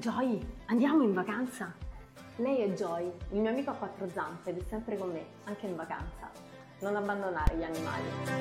Joy, andiamo in vacanza! Lei è Joy, il mio amico a quattro zampe ed è sempre con me, anche in vacanza. Non abbandonare gli animali.